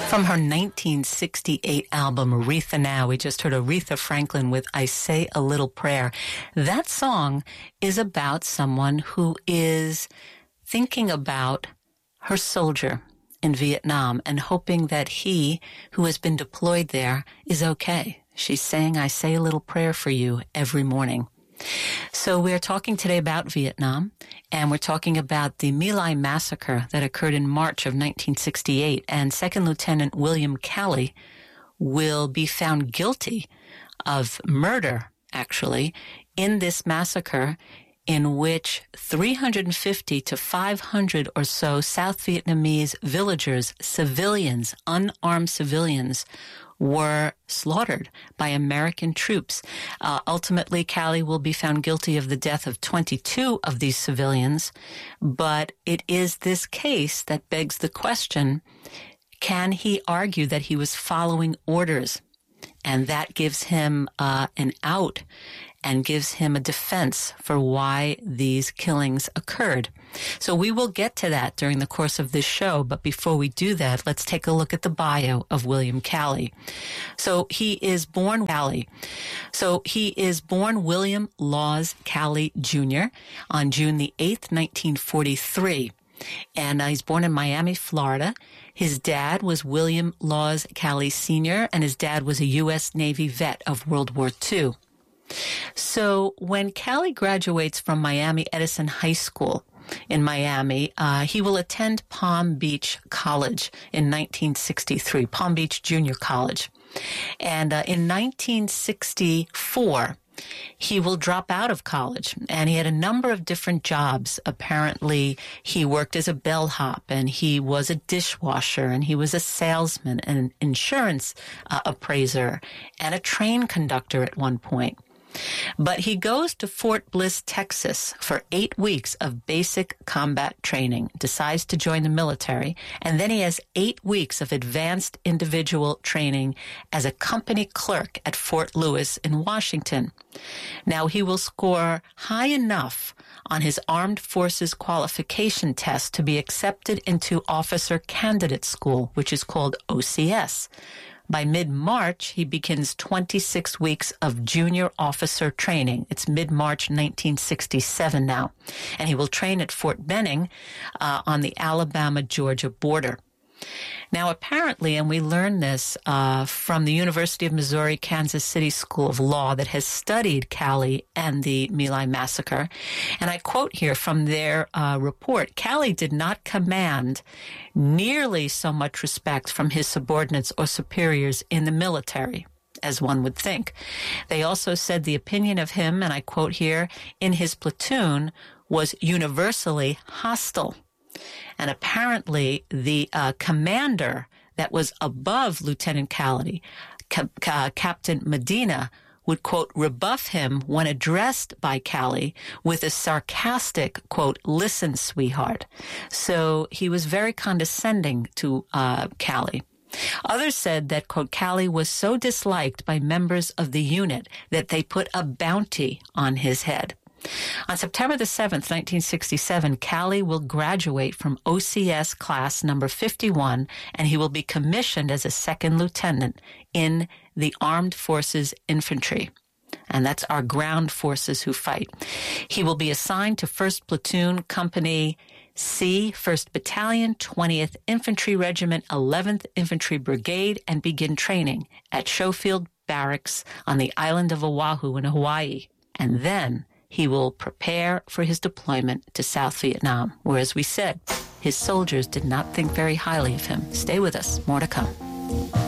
From her 1968 album, Aretha Now, we just heard Aretha Franklin with I Say a Little Prayer. That song is about someone who is thinking about her soldier in Vietnam and hoping that he, who has been deployed there, is okay. She's saying, I say a little prayer for you every morning. So we're talking today about Vietnam, and we're talking about the My Lai massacre that occurred in March of 1968, and Second Lieutenant William Calley will be found guilty of murder, actually, in this massacre in which 350 to 500 or so South Vietnamese villagers, civilians, unarmed civilians, were slaughtered by American troops. Ultimately, Calley will be found guilty of the death of 22 of these civilians, but it is this case that begs the question, can he argue that he was following orders? And that gives him an out and gives him a defense for why these killings occurred. So we will get to that during the course of this show, but before we do that, let's take a look at the bio of William Calley. So he is born Calley. So he is born William Laws Calley Jr. on June the 8th, 1943. And he's born in Miami, Florida. His dad was William Laws Calley Sr., and his dad was a U.S. Navy vet of World War II. So when Calley graduates from Miami Edison High School in Miami, he will attend Palm Beach College in 1963, Palm Beach Junior College. And in 1964, he will drop out of college, and he had a number of different jobs. Apparently, he worked as a bellhop, and he was a dishwasher, and he was a salesman, an insurance appraiser, and a train conductor at one point. But he goes to Fort Bliss, Texas for 8 weeks of basic combat training, decides to join the military, and then he has 8 weeks of advanced individual training as a company clerk at Fort Lewis in Washington. Now, he will score high enough on his Armed Forces qualification test to be accepted into Officer Candidate School, which is called OCS. By mid-March, he begins 26 weeks of junior officer training. It's mid-March 1967 now. And he will train at Fort Benning on the Alabama-Georgia border. Now, apparently, and we learned this from the University of Missouri Kansas City School of Law that has studied Calley and the My Lai massacre, and I quote here from their report, Calley did not command nearly so much respect from his subordinates or superiors in the military as one would think. They also said the opinion of him, and I quote here, in his platoon was universally hostile. And apparently the commander that was above Lieutenant Calley, Captain Medina, would, quote, rebuff him when addressed by Calley with a sarcastic, quote, listen, sweetheart. So he was very condescending to Calley. Others said that, quote, Calley was so disliked by members of the unit that they put a bounty on his head. On September the 7th, 1967, Calley will graduate from OCS class number 51, and he will be commissioned as a second lieutenant in the Armed Forces Infantry. And that's our ground forces who fight. He will be assigned to 1st Platoon, Company C, 1st Battalion, 20th Infantry Regiment, 11th Infantry Brigade, and begin training at Schofield Barracks on the island of Oahu in Hawaii. And then he will prepare for his deployment to South Vietnam, where, as we said, his soldiers did not think very highly of him. Stay with us. More to come.